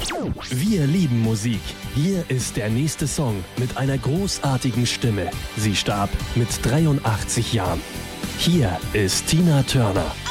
Wir lieben Musik. Hier ist der nächste Song mit einer großartigen Stimme. Sie starb mit 83 Jahren. Hier ist Tina Turner.